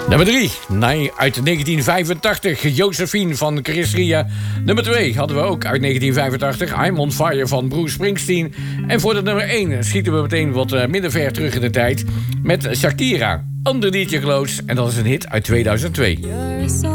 Nummer 3, nee, uit 1985, Josephine van Chris Ria. Nummer 2 hadden we ook uit 1985, I'm on Fire van Bruce Springsteen. En voor de nummer 1 schieten we meteen wat minder ver terug in de tijd met Shakira, Underneath Your Clothes. En dat is een hit uit 2002.